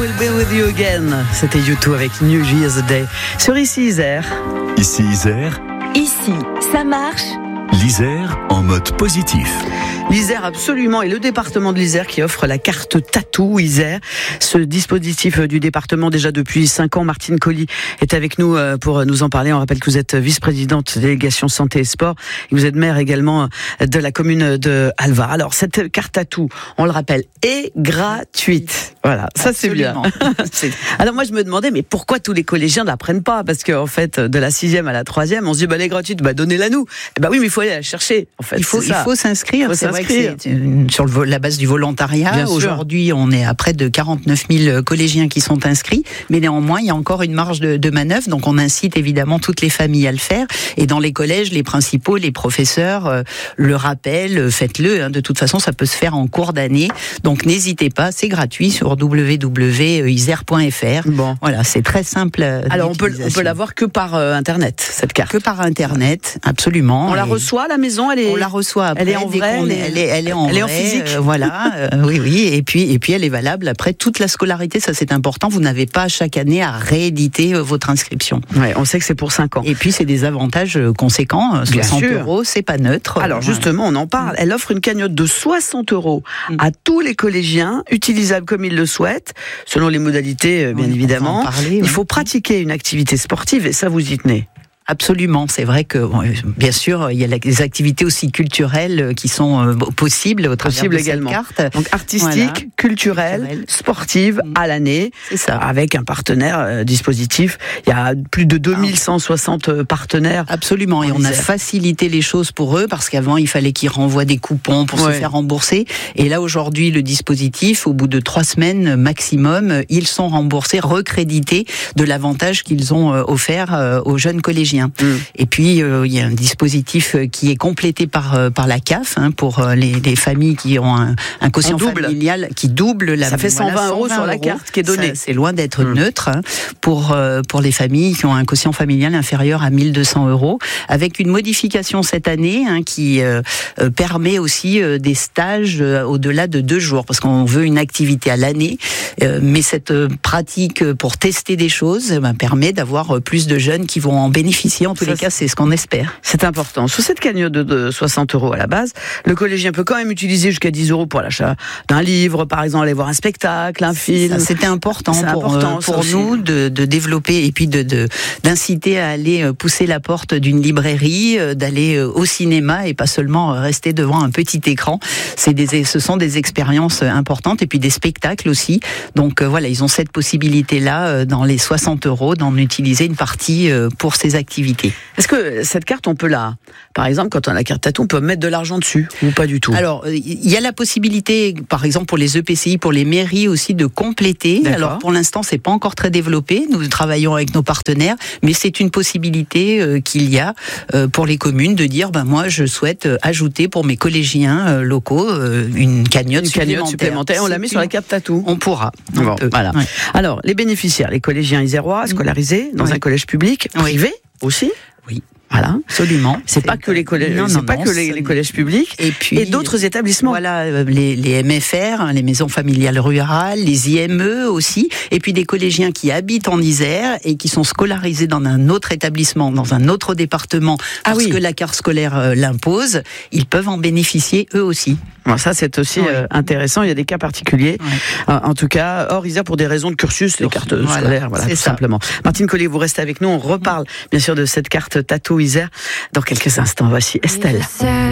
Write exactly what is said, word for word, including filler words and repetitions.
will be with you again. C'était U deux avec New Year's Day. Sur Ici Isère. Ici Isère. Ici, ça marche. L'Isère en mode positif. L'Isère, absolument, et le département de l'Isère qui offre la carte Tatou Isère. Ce dispositif du département, déjà depuis cinq ans, Martine Colli est avec nous pour nous en parler. On rappelle que vous êtes vice-présidente délégation santé et sport, et vous êtes maire également de la commune de Alvar. Alors, cette carte Tatou, on le rappelle, est gratuite. Voilà, ça absolument. C'est bien. Alors moi, je me demandais, mais pourquoi tous les collégiens ne la prennent pas? Parce qu'en fait, de la sixième à la troisième, on se dit, bah, elle est gratuite, bah, donnez-la nous. Et bah oui, mais il faut aller la chercher, en fait. Il faut, il faut s'inscrire. Faut c'est s'inscrire. vrai que c'est sur le, la base du volontariat. Aujourd'hui, on est à près de quarante-neuf mille collégiens qui sont inscrits, mais néanmoins, il y a encore une marge de, de manœuvre, donc on incite évidemment toutes les familles à le faire. Et dans les collèges, les principaux, les professeurs euh, le rappellent, faites-le. Hein, de toute façon, ça peut se faire en cours d'année. Donc n'hésitez pas, c'est gratuit sur w w w point isère point f r. Bon. Voilà, c'est très simple. Alors on peut, on peut l'avoir que par euh, Internet, cette carte. Que par Internet, absolument. On et la reçoit à la maison, elle est. On la reçoit après. Elle est en vrai. Elle est, elle est, elle est en, elle est en vrai, physique. Euh, voilà, euh, oui, oui. Et puis, et puis, elle est valable après toute la scolarité. Ça, c'est important. Vous n'avez pas chaque année à rééditer euh, votre inscription. Ouais, on sait que c'est pour cinq ans. Et puis, c'est des avantages conséquents. soixante euros, c'est pas neutre. Alors, justement, on en parle. Elle offre une cagnotte de soixante euros mmh. à tous les collégiens, utilisable comme ils le souhaitent, selon les modalités, bien oui, évidemment. Parler, Il ouais. faut pratiquer une activité sportive et ça, vous y tenez. Absolument, c'est vrai que bon, bien sûr il y a des activités aussi culturelles qui sont euh, possibles au travers Possible de également. cette carte. Donc artistique, voilà. culturelle, culturelle, sportive mmh. à l'année, c'est ça. Avec un partenaire euh, dispositif. Il y a plus de deux mille cent soixante ah. partenaires. Absolument, et on a facilité les choses pour eux parce qu'avant il fallait qu'ils renvoient des coupons pour ouais. se faire rembourser. Et là aujourd'hui le dispositif, au bout de trois semaines maximum, ils sont remboursés, recrédités de l'avantage qu'ils ont euh, offert euh, aux jeunes collégiens. Mmh. Et puis euh, il y a un dispositif qui est complété par euh, par la C A F hein, pour euh, les, les familles qui ont un, un quotient familial qui double la. Ça fait cent vingt voilà, euros sur la carte qui est donnée. Ça, c'est loin d'être mmh. neutre hein, pour euh, pour les familles qui ont un quotient familial inférieur à mille deux cents euros, avec une modification cette année hein, qui euh, euh, permet aussi euh, des stages euh, au-delà de deux jours, parce qu'on veut une activité à l'année, euh, mais cette euh, pratique pour tester des choses euh, ben, permet d'avoir euh, plus de jeunes qui vont en bénéficier. En tous ça, les cas, c'est ce qu'on espère. C'est important. Sous cette cagnotte de, de soixante euros à la base, le collégien peut quand même utiliser jusqu'à dix euros pour l'achat d'un livre, par exemple, aller voir un spectacle, un film. Ça, c'était important c'est pour, important, euh, pour nous de, de développer et puis de, de, d'inciter à aller pousser la porte d'une librairie, d'aller au cinéma et pas seulement rester devant un petit écran. C'est des, ce sont des expériences importantes et puis des spectacles aussi. Donc euh, voilà, ils ont cette possibilité-là, dans les soixante euros, d'en utiliser une partie pour ces activités. Est-ce que cette carte, on peut la... Par exemple, quand on a la carte Tatou, on peut mettre de l'argent dessus ou pas du tout? Alors, il y a la possibilité, par exemple, pour les E P C I, pour les mairies aussi, de compléter. D'accord. Alors, pour l'instant, c'est pas encore très développé. Nous travaillons avec nos partenaires, mais c'est une possibilité euh, qu'il y a euh, pour les communes de dire, ben moi, je souhaite euh, ajouter pour mes collégiens euh, locaux euh, une cagnotte une supplémentaire. Cagnotte supplémentaire. On la met sur la carte Tatou. On pourra. Bon, on peut. Voilà. Ouais. Alors, les bénéficiaires, les collégiens isérois scolarisés dans oui. un collège public, privé oui. aussi. Oui. Voilà, absolument. C'est, c'est pas que les collèges, non, non, c'est pas non, que les, les collèges publics et puis et d'autres établissements. Voilà, les, les M F R, les maisons familiales rurales, les I M E aussi, et puis des collégiens qui habitent en Isère et qui sont scolarisés dans un autre établissement, dans un autre département, parce ah oui. que la carte scolaire euh, l'impose. Ils peuvent en bénéficier eux aussi. Bon, ça c'est aussi oui. euh, intéressant. Il y a des cas particuliers. Oui. Euh, en tout cas, hors Isère pour des raisons de cursus, les cartes voilà, scolaires, voilà, tout ça. Simplement. Martine Colli, vous restez avec nous. On reparle bien sûr de cette carte Tatou Isère dans quelques instants. Voici Estelle.